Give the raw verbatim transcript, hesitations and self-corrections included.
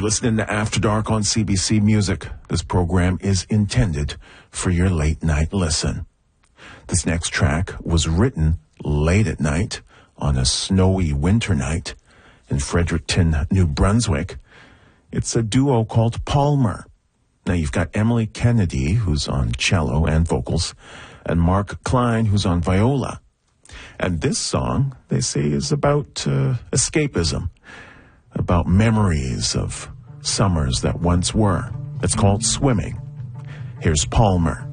You're listening to After Dark on C B C Music. This program is intended for your late night listen. This next track was written late at night on a snowy winter night in Fredericton, New Brunswick. It's a duo called Palmer. Now you've got Emily Kennedy, who's on cello and vocals, and Mark Klein, who's on viola. And this song, they say, is about uh, escapism, about memories of summers that once were. It's called Swimming. Here's Palmer.